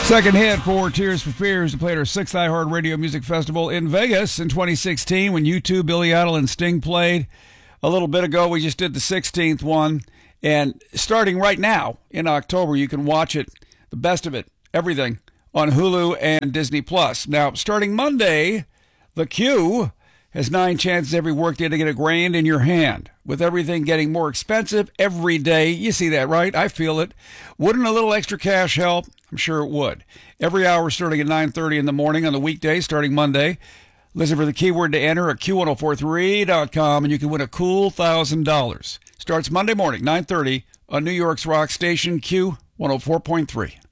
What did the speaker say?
Second hit for Tears for Fears to play at our 6th iHeartRadio Music Festival in Vegas in 2016 when U2, Billy Idol, and Sting played. A little bit ago, we just did the 16th one. And starting right now in October, you can watch it, the best of it, everything, on Hulu and Disney+. Now, starting Monday, The Q has 9 chances every workday to get $1,000 in your hand. With everything getting more expensive every day, you see that, right? I feel it. Wouldn't a little extra cash help? I'm sure it would. Every hour starting at 9:30 in the morning on the weekday, starting Monday. Listen for the keyword to enter at Q1043.com, and you can win a cool $1,000. Starts Monday morning, 9:30 on New York's rock station Q104.3.